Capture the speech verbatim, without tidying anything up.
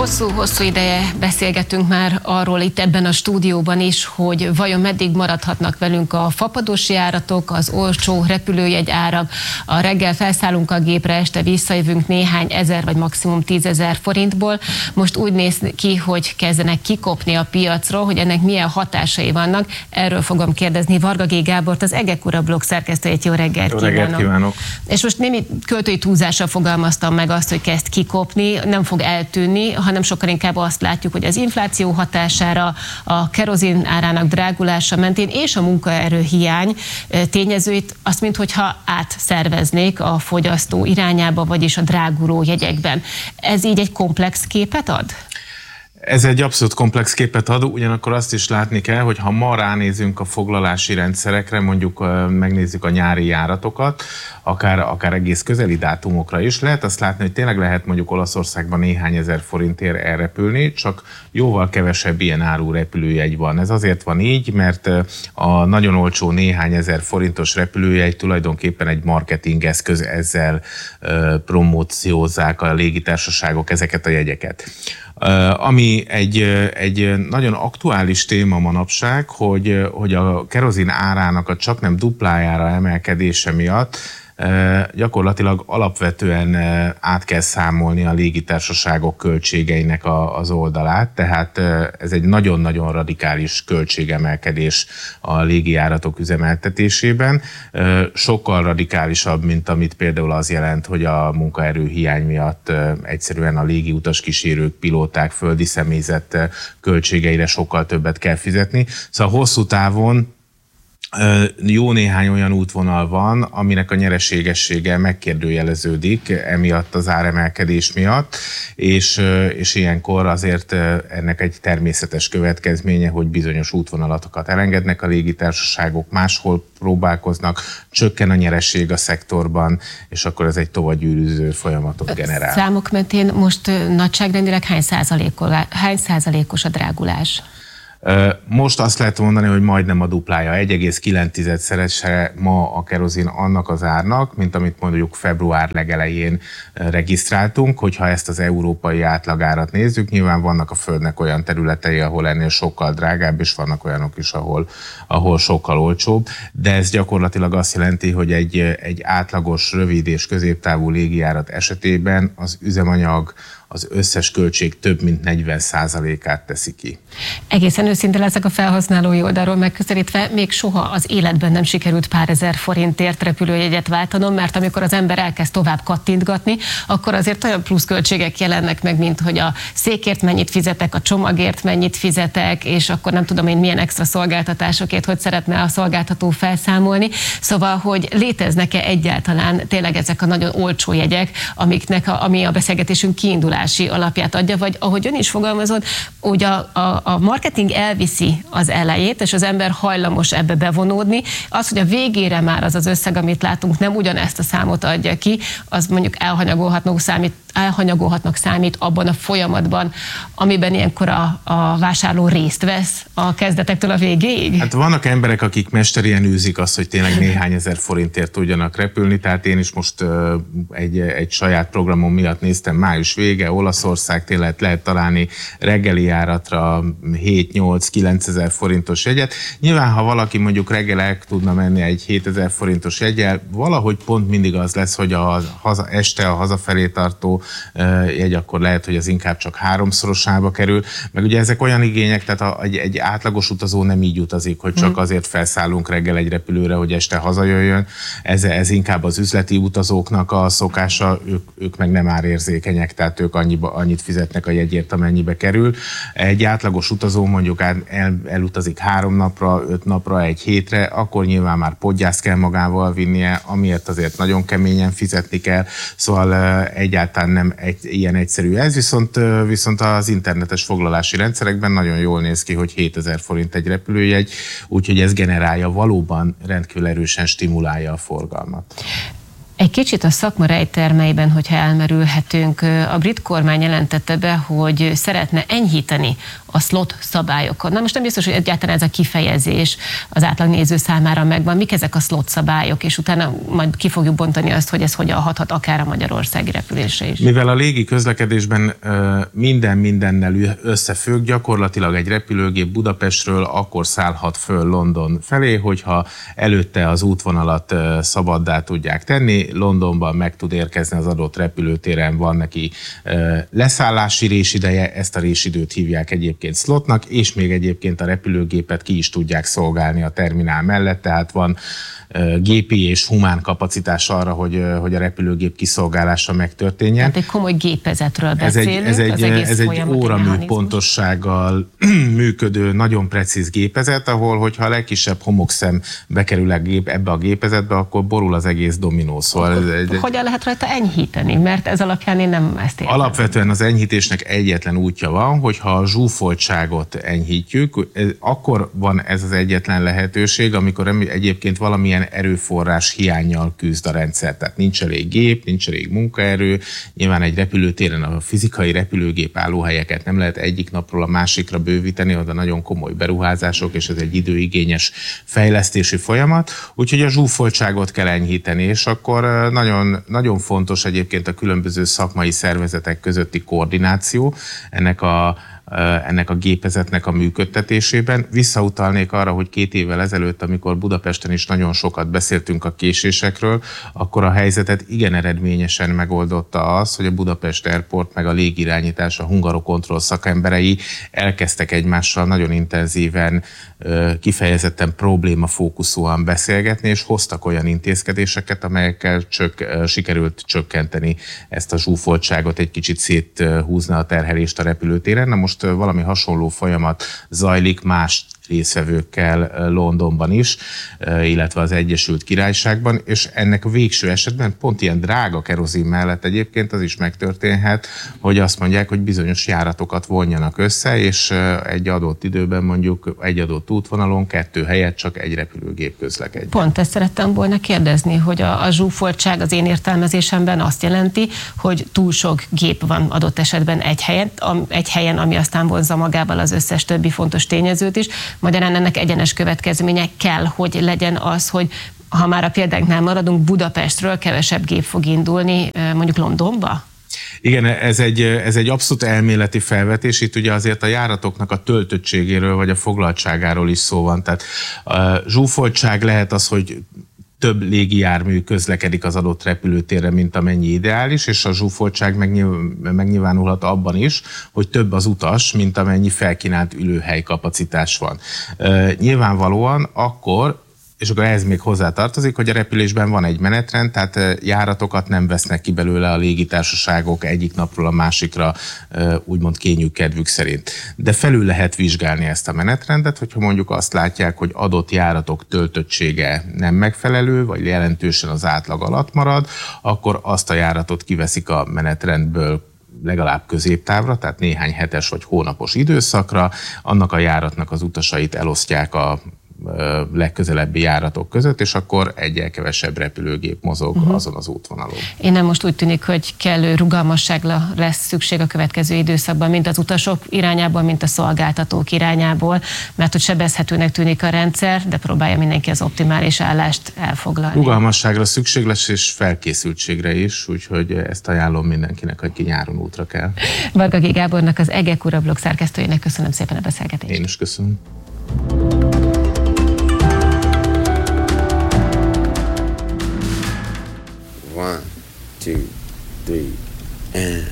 Hosszú-hosszú ideje beszélgetünk már arról itt ebben a stúdióban is, hogy vajon meddig maradhatnak velünk a fapados járatok, az olcsó repülőjegy árak, a reggel felszállunk a gépre, este visszajövünk néhány ezer vagy maximum tízezer forintból. Most úgy néz ki, hogy kezdenek kikopni a piacról, hogy ennek milyen hatásai vannak. Erről fogom kérdezni Varga G. Gábort, az Egekura blog szerkesztőjét. Jó reggelt, Jó reggelt kívánok. kívánok! És most némi költői túlzással fogalmaztam meg azt, hogy kezd kikopni, nem fog eltűnni, hanem sokkal inkább azt látjuk, hogy az infláció hatására, a kerozin árának drágulása mentén és a munkaerő hiány tényezőit azt minthogyha átszerveznék a fogyasztó irányába, vagyis a dráguló jegyekben. Ez így egy komplex képet ad? Ez egy abszolút komplex képet ad, ugyanakkor azt is látni kell, hogy ha ma ránézünk a foglalási rendszerekre, mondjuk megnézzük a nyári járatokat, akár, akár egész közeli dátumokra is, lehet azt látni, hogy tényleg lehet mondjuk Olaszországban néhány ezer forintért elrepülni, csak jóval kevesebb ilyen áru repülőjegy van. Ez azért van így, mert a nagyon olcsó néhány ezer forintos repülőjegy tulajdonképpen egy marketing eszköz, ezzel promóciózzák a légitársaságok ezeket a jegyeket. Uh, ami egy, egy nagyon aktuális téma manapság, hogy, hogy a kerozin árának a csaknem duplájára emelkedése miatt uh, gyakorlatilag alapvetően uh, át kell számolni a légitársaságok költségeinek a, az oldalát, tehát uh, ez egy nagyon-nagyon radikális költségemelkedés a légijáratok üzemeltetésében. Uh, sokkal radikálisabb, mint amit például az jelent, hogy a munkaerő hiány miatt uh, egyszerűen a légi utaskísérők, pilóták, földi személyzet uh, költségeire sokkal többet kell fizetni. Szóval hosszú távon jó néhány olyan útvonal van, aminek a nyereségessége megkérdőjeleződik emiatt az áremelkedés miatt, és, és ilyenkor azért ennek egy természetes következménye, hogy bizonyos útvonalatokat elengednek a légitársaságok, máshol próbálkoznak, csökken a nyeresség a szektorban, és akkor ez egy tovagyűrűző folyamatot generál. Számok mentén most nagyságrendileg hány százalékos, hány százalékos a drágulás? Most azt lehet mondani, hogy majdnem a duplája, egy egész kilenc-szerese ma a kerozin annak az árnak, mint amit mondjuk február legelején regisztráltunk, hogyha ezt az európai átlagárat nézzük. Nyilván vannak a Földnek olyan területei, ahol ennél sokkal drágább, és vannak olyanok is, ahol, ahol sokkal olcsóbb, de ez gyakorlatilag azt jelenti, hogy egy, egy átlagos, rövid és középtávú légijárat esetében az üzemanyag, az összes költség több mint negyven százalékát teszi ki. Egészen őszinte leszek, a felhasználói oldalról megközelítve, még soha az életben nem sikerült pár ezer forintért repülőjegyet váltanom, mert amikor az ember elkezd tovább kattintgatni, akkor azért olyan pluszköltségek jelennek meg, mint hogy a székért mennyit fizetek, a csomagért mennyit fizetek, és akkor nem tudom én milyen extra szolgáltatásokért, hogy szeretne a szolgáltató felszámolni. Szóval, hogy léteznek-e egyáltalán tényleg ezek a nagyon olcsó jegyek, amiknek a, ami a beszélgetésünk kiindulási alapját adja, vagy ahogy ön is fogalmazott, hogy a, a, a marketing elviszi az elejét, és az ember hajlamos ebbe bevonódni. Az, hogy a végére már az az összeg, amit látunk, nem ugyanezt a számot adja ki, az mondjuk elhanyagolhatnak számít, elhanyagolhatnak számít abban a folyamatban, amiben ilyenkor a, a vásárló részt vesz a kezdetektől a végéig? Hát vannak emberek, akik mesterien űzik azt, hogy tényleg néhány ezer forintért tudjanak repülni, tehát én is most uh, egy, egy saját programom miatt néztem május vége, Olaszország, tényleg lehet találni reggeli járatra hét-nyolc-kilenc ezer forintos jegyet. Nyilván, ha valaki mondjuk reggel el tudna menni egy hétezer forintos jeggyel, valahogy pont mindig az lesz, hogy a haza, este a hazafelé tartó jegy, akkor lehet, hogy az inkább csak háromszorosába kerül. Meg ugye ezek olyan igények, tehát a, egy, egy átlagos utazó nem így utazik, hogy csak azért felszállunk reggel egy repülőre, hogy este hazajöjjön. Ez, ez inkább az üzleti utazóknak a szokása, ők, ők meg nem árérzékenyek, tehát ők annyiba, annyit fizetnek a jegyért, amennyibe kerül. Egy átlagos utazó mondjuk el, elutazik három napra, öt napra, egy hétre, akkor nyilván már podgyászt kell magával vinnie, amiért azért nagyon keményen fizetni kell, szóval egyáltalán nem egy, ilyen egyszerű ez, viszont, viszont az internetes foglalási rendszerekben nagyon jól néz ki, hogy hétezer forint egy repülőjegy, úgyhogy ez generálja, valóban rendkívül erősen stimulálja a forgalmat. Egy kicsit a szakma rejtermeiben, hogyha elmerülhetünk, a brit kormány jelentette be, hogy szeretne enyhíteni a slot szabályokat. Na most nem biztos, hogy egyáltalán ez a kifejezés az átlag néző számára megvan. Mik ezek a slot szabályok, és utána majd ki fogjuk bontani azt, hogy ez hogyan hathat akár a magyarországi repülésre is. Mivel a légi közlekedésben minden mindennel összefügg, gyakorlatilag egy repülőgép Budapestről akkor szállhat föl London felé, hogyha előtte az útvonalat szabaddá tudják tenni, Londonban meg tud érkezni az adott repülőtéren, van neki leszállási résideje, ezt a résidőt hívják egyébként slotnak, és még egyébként a repülőgépet ki is tudják szolgálni a terminál mellett, tehát van gépi és humán kapacitás arra, hogy, hogy a repülőgép kiszolgálása megtörténjen. Tehát egy komoly gépezetről beszélünk. Ez egy, ez egy, az ez egy óramű pontossággal működő, nagyon precíz gépezet, ahol, hogyha a legkisebb homokszem bekerül a gép, ebbe a gépezetbe, akkor borul az egész dominó. Szóval ez egy, hogyan lehet rajta enyhíteni? Mert ez alapján én nem ezt értem. Alapvetően az enyhítésnek egyetlen útja van, hogyha a zsúfoltságot enyhítjük, akkor van ez az egyetlen lehetőség, amikor egyébként valamilyen erőforrás hiánnyal küzd a rendszer. Tehát nincs elég gép, nincs elég munkaerő. Nyilván egy repülőtéren a fizikai repülőgép állóhelyeket nem lehet egyik napról a másikra bővíteni, oda nagyon komoly beruházások, és ez egy időigényes fejlesztési folyamat. Úgyhogy a zsúfoltságot kell enyhíteni, és akkor nagyon, nagyon fontos egyébként a különböző szakmai szervezetek közötti koordináció ennek a ennek a gépezetnek a működtetésében. Visszautalnék arra, hogy két évvel ezelőtt, amikor Budapesten is nagyon sokat beszéltünk a késésekről, akkor a helyzetet igen eredményesen megoldotta az, hogy a Budapest Airport meg a légirányítás, a Hungarocontrol szakemberei elkezdtek egymással nagyon intenzíven, kifejezetten problémafókuszúan beszélgetni, és hoztak olyan intézkedéseket, amelyekkel csök, sikerült csökkenteni ezt a zsúfoltságot, egy kicsit széthúzni a terhelést a repülőtéren. Na most valami hasonló folyamat zajlik más részvevőkkel Londonban is, illetve az Egyesült Királyságban, és ennek a végső esetben pont ilyen drága kerozin mellett egyébként az is megtörténhet, hogy azt mondják, hogy bizonyos járatokat vonjanak össze, és egy adott időben mondjuk egy adott útvonalon kettő helyett csak egy repülőgép közlekedik. Pont ezt szerettem volna kérdezni, hogy a, a zsúfoltság az én értelmezésemben azt jelenti, hogy túl sok gép van adott esetben egy helyen, egy helyen, ami aztán vonzza magával az összes többi fontos tényezőt is. Magyarán ennek egyenes következménye kell, hogy legyen az, hogy ha már a példánknál maradunk, Budapestről kevesebb gép fog indulni mondjuk Londonba? Igen, ez egy, ez egy abszolút elméleti felvetés. Itt ugye azért a járatoknak a töltöttségéről vagy a foglaltságáról is szó van. Tehát a zsúfoltság lehet az, hogy több légijármű közlekedik az adott repülőtérre, mint amennyi ideális, és a zsúfoltság megnyilvánulhat abban is, hogy több az utas, mint amennyi felkínált ülőhely kapacitás van. Nyilvánvalóan akkor, és akkor ehhez még hozzátartozik, hogy a repülésben van egy menetrend, tehát járatokat nem vesznek ki belőle a légitársaságok egyik napról a másikra, úgymond kényük kedvük szerint. De felül lehet vizsgálni ezt a menetrendet, hogyha mondjuk azt látják, hogy adott járatok töltöttsége nem megfelelő, vagy jelentősen az átlag alatt marad, akkor azt a járatot kiveszik a menetrendből legalább középtávra, tehát néhány hetes vagy hónapos időszakra, annak a járatnak az utasait elosztják a legközelebbi járatok között, és akkor egyel kevesebb repülőgép mozog uh-huh. azon az útvonalon. Én nem most úgy tűnik, hogy kellő rugalmasságra lesz szükség a következő időszakban, mint az utasok irányából, mint a szolgáltatók irányából, mert hogy sebezhetőnek tűnik a rendszer, de próbálja mindenki az optimális állást elfoglalni. Rugalmasságra szükség lesz, és felkészültségre is, úgyhogy ezt ajánlom mindenkinek, aki nyáron útra kell. Varga G. Gábornak, az Egekura blog szerkesztőjének köszönöm szépen a beszélgetést. Én is köszönöm. One, two, three, and